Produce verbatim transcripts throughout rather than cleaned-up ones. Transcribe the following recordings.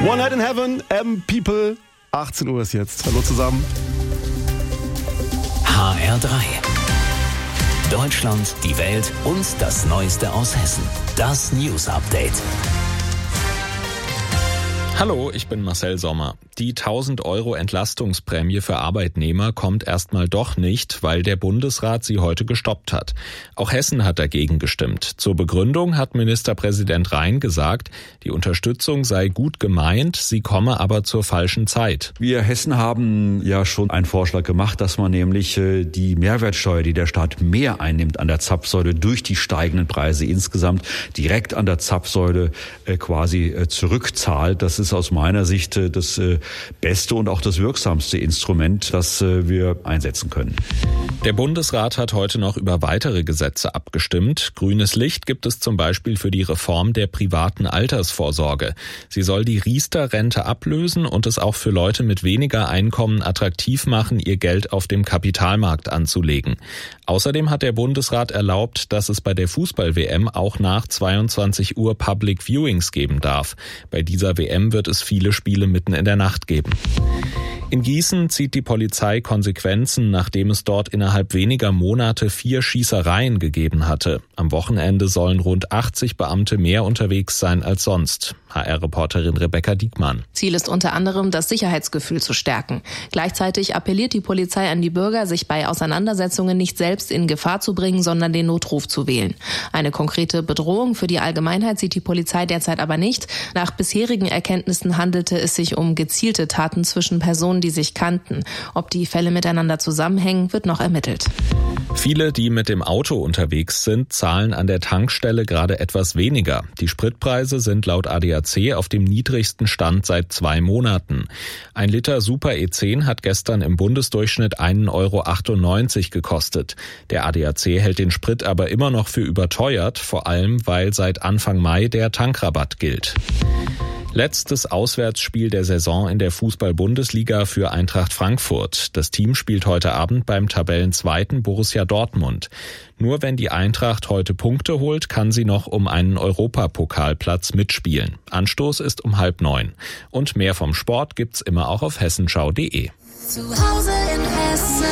One Night in Heaven, M People. achtzehn Uhr ist jetzt. Hallo zusammen. H R drei. Deutschland, die Welt und das Neueste aus Hessen. Das News Update. Hallo, ich bin Marcel Sommer. Die tausend Euro Entlastungsprämie für Arbeitnehmer kommt erstmal doch nicht, weil der Bundesrat sie heute gestoppt hat. Auch Hessen hat dagegen gestimmt. Zur Begründung hat Ministerpräsident Rhein gesagt, die Unterstützung sei gut gemeint, sie komme aber zur falschen Zeit. Wir Hessen haben ja schon einen Vorschlag gemacht, dass man nämlich die Mehrwertsteuer, die der Staat mehr einnimmt an der Zapfsäule durch die steigenden Preise insgesamt, direkt an der Zapfsäule quasi zurückzahlt. Das ist aus meiner Sicht das beste und auch das wirksamste Instrument, das wir einsetzen können. Der Bundesrat hat heute noch über weitere Gesetze abgestimmt. Grünes Licht gibt es zum Beispiel für die Reform der privaten Altersvorsorge. Sie soll die Riester-Rente ablösen und es auch für Leute mit weniger Einkommen attraktiv machen, ihr Geld auf dem Kapitalmarkt anzulegen. Außerdem hat der Bundesrat erlaubt, dass es bei der Fußball-W M auch nach zweiundzwanzig Uhr Public Viewings geben darf. Bei dieser W M wird es viele Spiele mitten in der Nacht geben. In Gießen zieht die Polizei Konsequenzen, nachdem es dort innerhalb weniger Monate vier Schießereien gegeben hatte. Am Wochenende sollen rund achtzig Beamte mehr unterwegs sein als sonst. H R-Reporterin Rebecca Diekmann. Ziel ist unter anderem, das Sicherheitsgefühl zu stärken. Gleichzeitig appelliert die Polizei an die Bürger, sich bei Auseinandersetzungen nicht selbst in Gefahr zu bringen, sondern den Notruf zu wählen. Eine konkrete Bedrohung für die Allgemeinheit sieht die Polizei derzeit aber nicht. Nach bisherigen Erkenntnissen handelte es sich um gezielte Taten zwischen Personen, die sich kannten. Ob die Fälle miteinander zusammenhängen, wird noch ermittelt. Viele, die mit dem Auto unterwegs sind, zahlen an der Tankstelle gerade etwas weniger. Die Spritpreise sind laut A D A C auf dem niedrigsten Stand seit zwei Monaten. Ein Liter Super E zehn hat gestern im Bundesdurchschnitt einen Euro achtundneunzig gekostet. Der A D A C hält den Sprit aber immer noch für überteuert, vor allem weil seit Anfang Mai der Tankrabatt gilt. Letztes Auswärtsspiel der Saison in der Fußball-Bundesliga für Eintracht Frankfurt. Das Team spielt heute Abend beim Tabellenzweiten Borussia Dortmund. Nur wenn die Eintracht heute Punkte holt, kann sie noch um einen Europapokalplatz mitspielen. Anstoß ist um halb neun. Und mehr vom Sport gibt's immer auch auf hessenschau punkt de. Zu Hause in Hessen.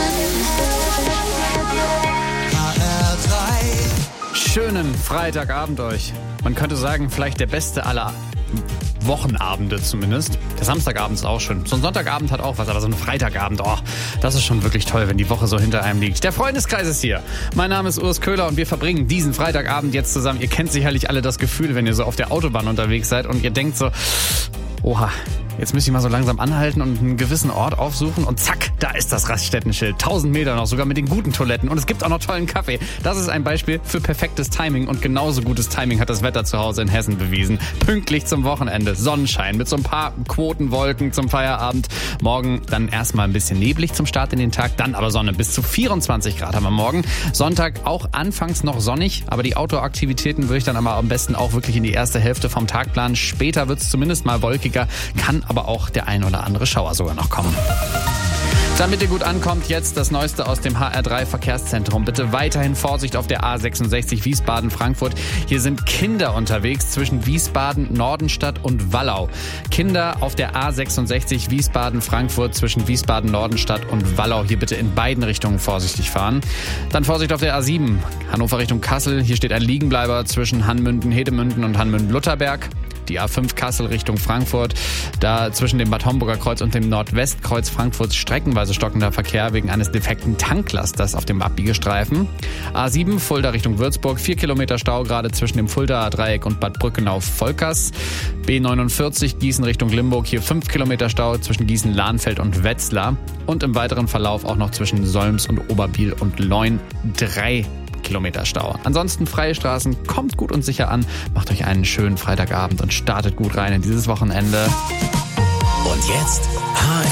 H R drei. Schönen Freitagabend euch. Man könnte sagen, vielleicht der beste aller Wochenabende zumindest. Der Samstagabend ist auch schön. So ein Sonntagabend hat auch was, aber so ein Freitagabend, oh, das ist schon wirklich toll, wenn die Woche so hinter einem liegt. Der Freundeskreis ist hier. Mein Name ist Urs Köhler und wir verbringen diesen Freitagabend jetzt zusammen. Ihr kennt sicherlich alle das Gefühl, wenn ihr so auf der Autobahn unterwegs seid und ihr denkt so, oha, jetzt müsste ich mal so langsam anhalten und einen gewissen Ort aufsuchen und zack, da ist das Raststättenschild. tausend Meter noch, sogar mit den guten Toiletten und es gibt auch noch tollen Kaffee. Das ist ein Beispiel für perfektes Timing und genauso gutes Timing hat das Wetter zu Hause in Hessen bewiesen. Pünktlich zum Wochenende, Sonnenschein mit so ein paar Quotenwolken zum Feierabend. Morgen dann erstmal ein bisschen neblig zum Start in den Tag, dann aber Sonne. Bis zu vierundzwanzig Grad haben wir morgen. Sonntag auch anfangs noch sonnig, aber die Outdoor-Aktivitäten würde ich dann aber am besten auch wirklich in die erste Hälfte vom Tag planen. Später wird es zumindest mal wolkiger, kann aber auch der ein oder andere Schauer sogar noch kommen. Damit ihr gut ankommt, jetzt das Neueste aus dem H R drei Verkehrszentrum. Bitte weiterhin Vorsicht auf der A sechsundsechzig Wiesbaden-Frankfurt. Hier sind Kinder unterwegs zwischen Wiesbaden, Nordenstadt und Wallau. Kinder auf der A sechsundsechzig Wiesbaden-Frankfurt zwischen Wiesbaden, Nordenstadt und Wallau. Hier bitte in beiden Richtungen vorsichtig fahren. Dann Vorsicht auf der A sieben, Hannover Richtung Kassel. Hier steht ein Liegenbleiber zwischen Hanmünden-Hedemünden und Hanmünden-Lutherberg. Die A fünf Kassel Richtung Frankfurt. Da zwischen dem Bad Homburger Kreuz und dem Nordwestkreuz Frankfurts streckenweise stockender Verkehr wegen eines defekten Tanklasters auf dem Abbiegestreifen. A sieben Fulda Richtung Würzburg. Vier Kilometer Stau gerade zwischen dem Fuldaer Dreieck und Bad Brückenau-Volkers. B neunundvierzig Gießen Richtung Limburg. Hier fünf Kilometer Stau zwischen Gießen-Lahnfeld und Wetzlar. Und im weiteren Verlauf auch noch zwischen Solms und Oberbiel und Leun drei Kilometer Stau. Ansonsten freie Straßen, kommt gut und sicher an, macht euch einen schönen Freitagabend und startet gut rein in dieses Wochenende. Und jetzt H